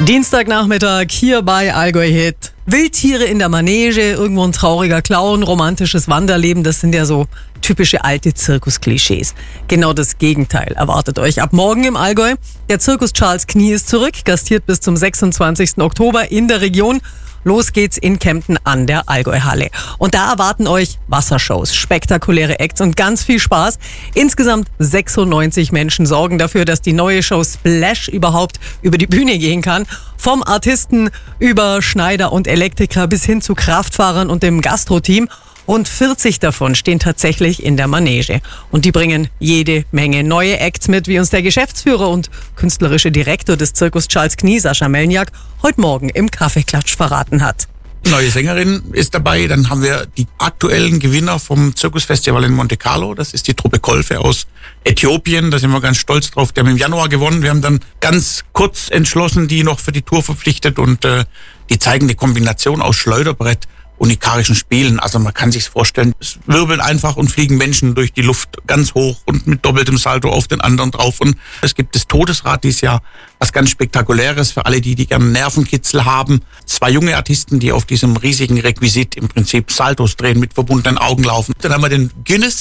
Dienstagnachmittag hier bei Allgäu Hit. Wildtiere in der Manege, irgendwo ein trauriger Clown, romantisches Wanderleben, das sind ja so typische alte Zirkusklischees. Genau das Gegenteil erwartet euch ab morgen im Allgäu. Der Zirkus Charles Knie ist zurück, gastiert bis zum 26. Oktober in der Region. Los geht's in Kempten an der Allgäu-Halle. Und da erwarten euch Wassershows, spektakuläre Acts und ganz viel Spaß. Insgesamt 96 Menschen sorgen dafür, dass die neue Show Splash überhaupt über die Bühne gehen kann. Vom Artisten über Schneider und Elektriker bis hin zu Kraftfahrern und dem Gastro-Team. Rund 40 davon stehen tatsächlich in der Manege. Und die bringen jede Menge neue Acts mit, wie uns der Geschäftsführer und künstlerische Direktor des Zirkus Charles Knie, Sascha Melniak, heute Morgen im Kaffeeklatsch verraten hat. Neue Sängerin ist dabei. Dann haben wir die aktuellen Gewinner vom Zirkusfestival in Monte Carlo. Das ist die Truppe Kolfe aus Äthiopien. Da sind wir ganz stolz drauf. Die haben im Januar gewonnen. Wir haben dann ganz kurz entschlossen, die noch für die Tour verpflichtet. Und die zeigen eine Kombination aus Schleuderbrett und ikarischen Spielen. Also man kann sich's vorstellen, es wirbeln einfach und fliegen Menschen durch die Luft ganz hoch und mit doppeltem Salto auf den anderen drauf. Und es gibt das Todesrad dieses Jahr, was ganz Spektakuläres für alle, die gerne Nervenkitzel haben. 2 junge Artisten, die auf diesem riesigen Requisit im Prinzip Saltos drehen, mit verbundenen Augen laufen. Dann haben wir den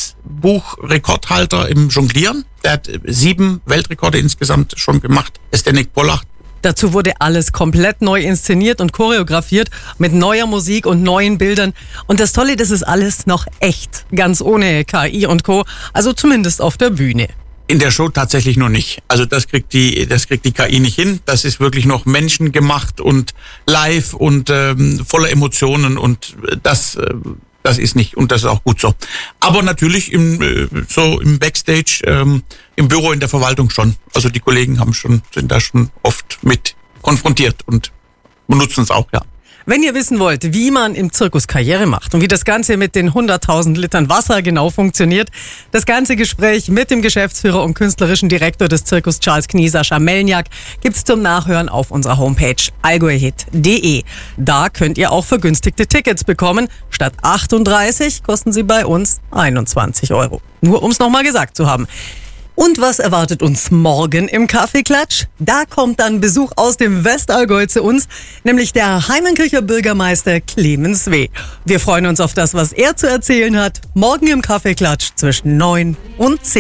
Guinness-Buch-Rekordhalter im Jonglieren. Der hat 7 Weltrekorde insgesamt schon gemacht. Zdeněk Pollak. Dazu wurde alles komplett neu inszeniert und choreografiert mit neuer Musik und neuen Bildern. Und das Tolle, das ist alles noch echt, ganz ohne KI und Co., also zumindest auf der Bühne. In der Show tatsächlich noch nicht. Also das kriegt die KI nicht hin. Das ist wirklich noch menschengemacht und live und voller Emotionen und das ist nicht, und das ist auch gut so. Aber natürlich im Backstage, im Büro, in der Verwaltung schon. Also die Kollegen sind da schon oft mit konfrontiert und benutzen es auch, ja. Wenn ihr wissen wollt, wie man im Zirkus Karriere macht und wie das Ganze mit den 100.000 Litern Wasser genau funktioniert, das ganze Gespräch mit dem Geschäftsführer und künstlerischen Direktor des Zirkus Charles Knie, Sascha Melniak, gibt's zum Nachhören auf unserer Homepage allgäuhit.de. Da könnt ihr auch vergünstigte Tickets bekommen. Statt 38 kosten sie bei uns 21 €. Nur um's nochmal gesagt zu haben. Und was erwartet uns morgen im Kaffeeklatsch? Da kommt dann Besuch aus dem Westallgäu zu uns, nämlich der Heimenkircher Bürgermeister Clemens W. Wir freuen uns auf das, was er zu erzählen hat, morgen im Kaffeeklatsch zwischen 9 und 10.